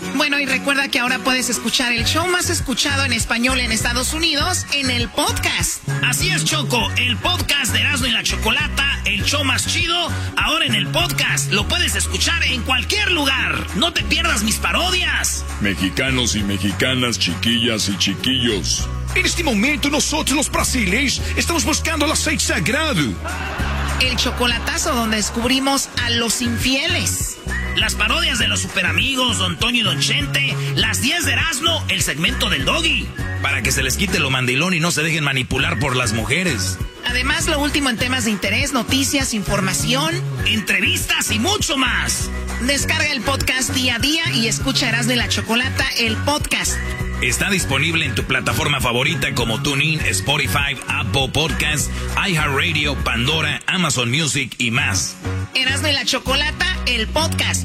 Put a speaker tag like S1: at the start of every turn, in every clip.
S1: Bueno, y recuerda que ahora puedes escuchar el show más escuchado en español en Estados Unidos en el podcast.
S2: Así es, Choco, el podcast de Erasmo y la Chocolata, el show más chido, ahora en el podcast. Lo puedes escuchar en cualquier lugar. No te pierdas mis parodias.
S3: Mexicanos y mexicanas, chiquillas y chiquillos.
S4: En este momento nosotros los brasileños estamos buscando el aceite sagrado.
S1: El chocolatazo donde descubrimos a los infieles.
S2: Las parodias de los superamigos, Don Toño y Don Chente, las 10 de Erasmo, el segmento del Doggy. Para que se les quite lo mandilón y no se dejen manipular por las mujeres.
S1: Además, lo último en temas de interés, noticias, información,
S2: entrevistas y mucho más.
S1: Descarga el podcast día a día y escucha Erasmo y la Chocolata, el podcast.
S2: Está disponible en tu plataforma favorita como TuneIn, Spotify, Apple Podcasts, iHeartRadio, Pandora, Amazon Music y más.
S1: Erasmo y la Chocolata, el podcast.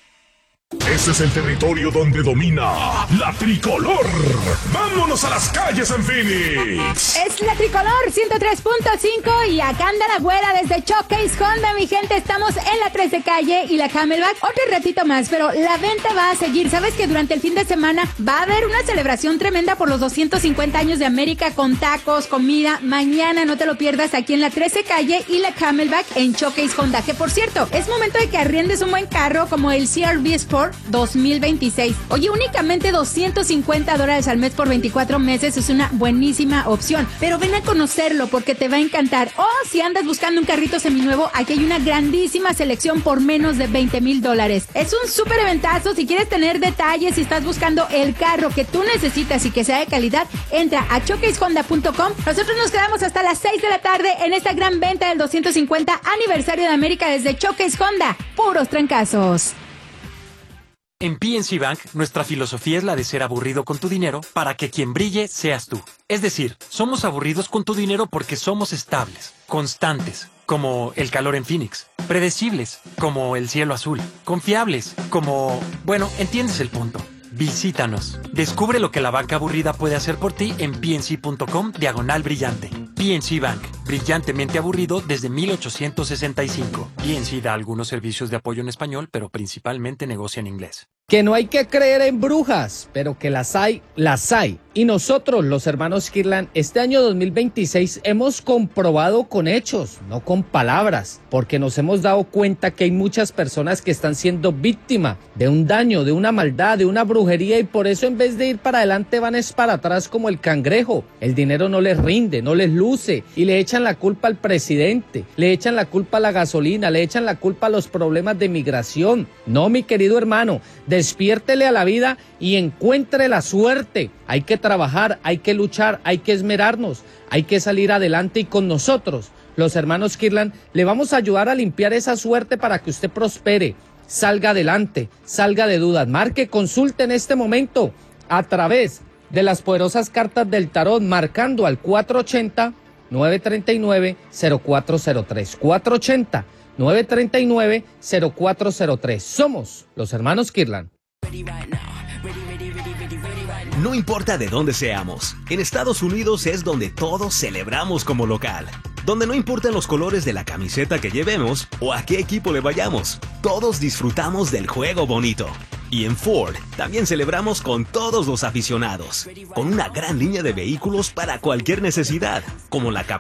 S5: Ese es el territorio donde domina la tricolor. ¡Vámonos a las calles en Phoenix!
S6: Es la tricolor 103.5 y acá anda la güera desde Showcase Honda, mi gente. Estamos en la 13 calle y la Camelback. Otro ratito más, pero la venta va a seguir. ¿Sabes que durante el fin de semana va a haber una celebración tremenda por los 250 años de América con tacos, comida? Mañana no te lo pierdas aquí en la 13 calle y la Camelback en Showcase Honda. Que por cierto, es momento de que arriendes un buen carro como el CR-V Sport 2026. Oye, únicamente $250 al mes por 24 meses es una buenísima opción. Pero ven a conocerlo porque te va a encantar. O si andas buscando un carrito seminuevo, aquí hay una grandísima selección por menos de $20,000. Es un súper eventazo. Si quieres tener detalles, si estás buscando el carro que tú necesitas y que sea de calidad, entra a showcasehonda.com. Nosotros nos quedamos hasta las 6 de la tarde en esta gran venta del 250 aniversario de América desde Showcase Honda. Puros trancazos.
S7: En PNC Bank, nuestra filosofía es la de ser aburrido con tu dinero para que quien brille seas tú. Es decir, somos aburridos con tu dinero porque somos estables, constantes, como el calor en Phoenix, predecibles, como el cielo azul, confiables, como... Bueno, entiendes el punto. Visítanos. Descubre lo que la banca aburrida puede hacer por ti en pnc.com/brillante. PNC Bank, brillantemente aburrido desde 1865. PNC da algunos servicios de apoyo en español, pero principalmente negocia en inglés.
S8: Que no hay que creer en brujas, pero que las hay, las hay. Y nosotros, los hermanos Kirlan, este año 2026 hemos comprobado con hechos, no con palabras, porque nos hemos dado cuenta que hay muchas personas que están siendo víctimas de un daño, de una maldad, de una brujería, y por eso en vez de ir para adelante van es para atrás como el cangrejo. El dinero no les rinde, no les luce, y le echan la culpa al presidente, le echan la culpa a la gasolina, le echan la culpa a los problemas de migración. No, mi querido hermano, despiértele a la vida y encuentre la suerte. Hay que trabajar, hay que luchar, hay que esmerarnos, hay que salir adelante, y con nosotros, los hermanos Kirlan, le vamos a ayudar a limpiar esa suerte para que usted prospere, salga adelante, salga de dudas. Marque, consulte en este momento a través de las poderosas cartas del tarot, marcando al 480-939-0403. 480-939-0403. Somos los hermanos Kirlan.
S9: No importa de dónde seamos, en Estados Unidos es donde todos celebramos como local. Donde no importan los colores de la camiseta que llevemos o a qué equipo le vayamos, todos disfrutamos del juego bonito. Y en Ford también celebramos con todos los aficionados, con una gran línea de vehículos para cualquier necesidad, como la